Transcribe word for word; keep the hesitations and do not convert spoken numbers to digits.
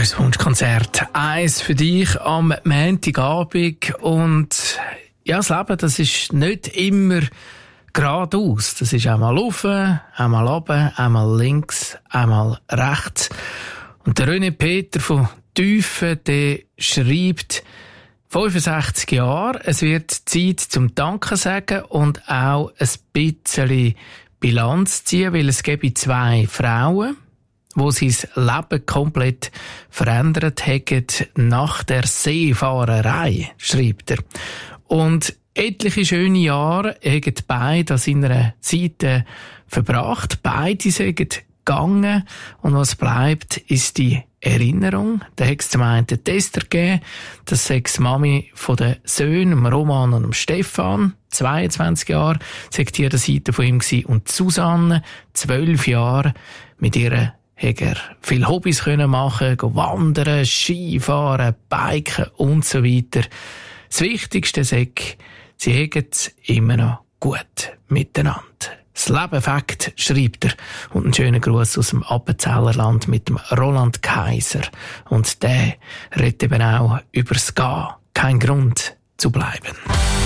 unser Wunschkonzert. Eins für dich am Montagabend. Und ja, das Leben, das ist nicht immer geradeaus. Das ist einmal rauf, einmal runter, einmal links, einmal rechts. Und der René Peter von Tüfen, der schreibt, fünfundsechzig Jahre, es wird Zeit zum Danke sagen und auch ein bisschen Bilanz ziehen, weil es gibt zwei Frauen, wo sein Leben komplett verändert haben nach der Seefahrerei, schreibt er. Und etliche schöne Jahre haben beide an seiner Seite verbracht. Beide sind gegangen. Und was bleibt, ist die Erinnerung. Da hat es zum einen den Tester gegeben, das ist die Mami von den Söhnen, dem Roman und dem Stefan, zweiundzwanzig Jahre, sagt die an der Seite von ihm gewesen. Und Susanne, zwölf Jahre, mit ihrer hat er viele Hobbys können machen, go wandern, Skifahren, biken und so weiter. Das Wichtigste ist, sie haben es immer noch gut miteinander. Das Leben Fakt, schreibt er. Und einen schönen Gruß aus dem Appenzellerland mit dem Roland Kaiser. Und der redet eben auch übers Gehen. Kein Grund zu bleiben.